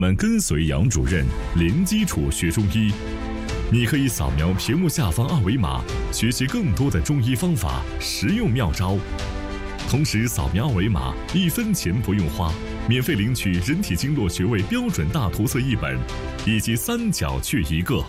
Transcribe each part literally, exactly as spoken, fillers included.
们跟随杨主任零基础学中医。你可以扫描屏幕下方二维码，学习更多的中医方法、实用妙招。同时，扫描二维码，一分钱不用花，免费领取人体经络穴位标准大图册一本，以及三角穴一个。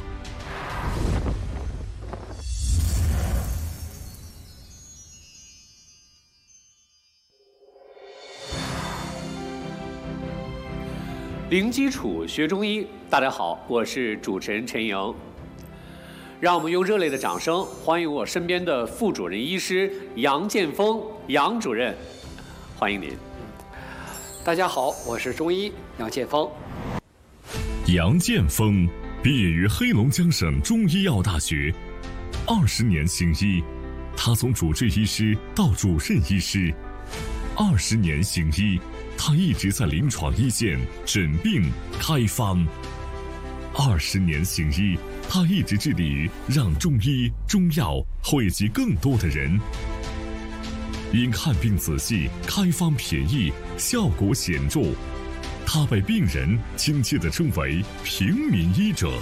零基础学中医，大家好，我是主持人陈莹。让我们用热烈的掌声欢迎我身边的副主任医师杨建峰杨主任，欢迎您。 大家好，我是中医杨建峰。 杨建峰毕业于黑龙江省中医药大学，二十年行医，他从主治医师到主任医师，二十年行医，他一直在临床一线诊病开方。二十年行医，他一直致力于让中医中药惠及更多的人。因看病仔细，开方便宜，效果显著，他被病人亲切地称为平民医者。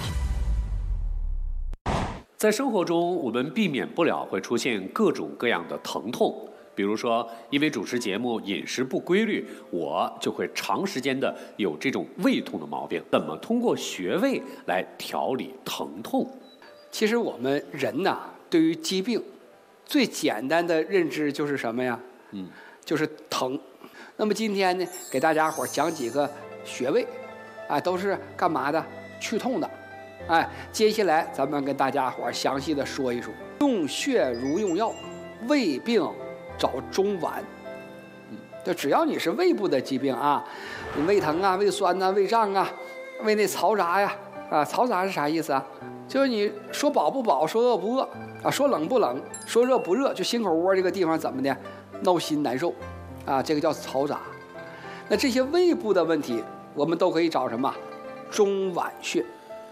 在生活中，我们避免不了会出现各种各样的疼痛。比如说，因为主持节目饮食不规律，我就会长时间的有这种胃痛的毛病。怎么通过穴位来调理疼痛？ 其实我们人呐，对于疾病最简单的认知就是什么呀？嗯，就是疼。那么今天呢，给大家伙讲几个穴位，啊，都是干嘛的？祛痛的。哎，接下来咱们跟大家伙详细的说一说。用穴如用药，胃病找中脘。嗯，就只要你是胃部的疾病啊，你胃疼啊、胃酸啊、胃胀啊、胃内嘈杂呀，啊，嘈杂是啥意思啊？就是你说饱不饱，说饿不饿啊，说冷不冷，说热不热，就心口窝这个地方怎么的，闹心难受，啊，这个叫嘈杂。那这些胃部的问题，我们都可以找什么？中脘穴。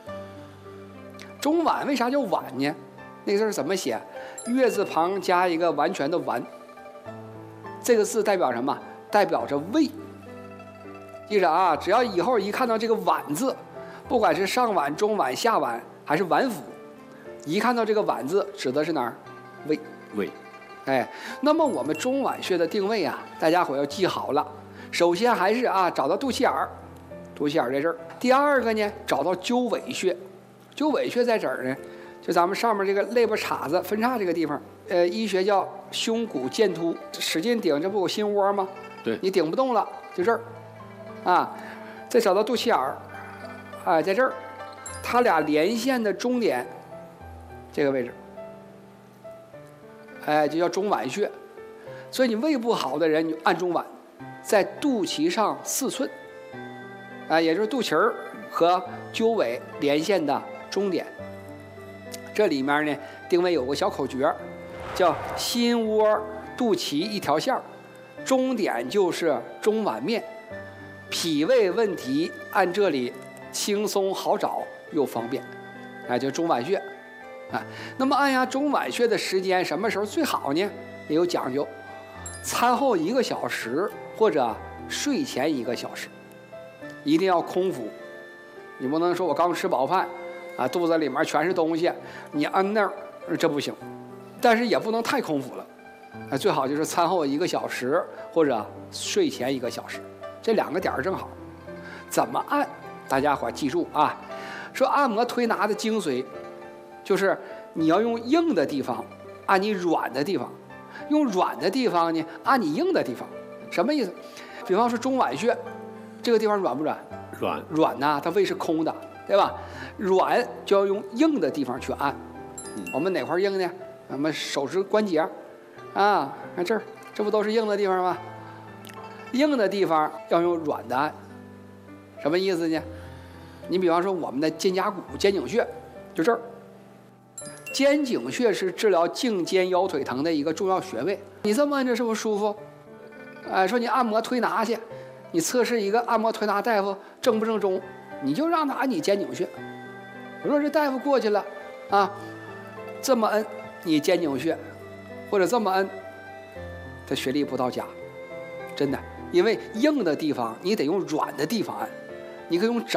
中脘为啥叫脘呢？那个字怎么写？月字旁加一个完全的完。这个字代表什么？代表着胃。记着啊，只要以后一看到这个脘字，不管是上脘、中脘、下脘还是脘腹，一看到这个脘字，指的是哪儿？胃。 胃。 哎，那么我们中脘穴的定位啊，大家伙要记好了。首先还是啊，找到肚脐眼儿，肚脐眼儿在这儿。第二个呢，找到鸠尾穴。鸠尾穴在这儿呢，就咱们上面这个肋巴叉子分叉这个地方，呃，医学叫胸骨剑突，使劲顶，这不有心窝吗？ 对， 你顶不动了，就这儿，啊，再找到肚脐眼儿，啊，在这儿，它俩连线的中点，这个位置，哎，就叫中脘穴。所以你胃不好的人，你就按中脘，在肚脐上四寸，啊，也就是肚脐儿和鸠尾连线的中点。这里面呢，定位有个小口诀，叫心窝肚脐一条线，中点就是中脘面。脾胃问题按这里轻松好找又方便，啊，就中脘穴。啊，那么按压中脘穴的时间什么时候最好呢？也有讲究，餐后一个小时或者睡前一个小时，一定要空腹。你不能说我刚吃饱饭啊，肚子里面全是东西，你按那儿，这不行。但是也不能太空腹了，啊，最好就是餐后一个小时或者睡前一个小时，这两个点儿正好。怎么按？大家伙记住啊，说按摩推拿的精髓，就是你要用硬的地方按你软的地方，用软的地方呢按你硬的地方。什么意思？比方说中脘穴，这个地方软不软？ 软。 软呐，它胃是空的，对吧？软就要用硬的地方去按。嗯，我们哪块硬呢？我们手指关节啊，看这儿，这不都是硬的地方吗？硬的地方要用软的按。什么意思呢？你比方说我们的肩胛骨、肩颈穴，就这儿。肩颈穴是治疗颈肩腰腿疼的一个重要穴位。你这么按着是不是舒服？哎，说你按摩推拿去，你测试一个按摩推拿大夫正不正宗，你就让他按你肩颈穴。我说这大夫过去了啊，这么摁你肩颈穴，或者这么摁，他穴力不到家，真的。因为硬的地方你得用软的地方按，你可以用掌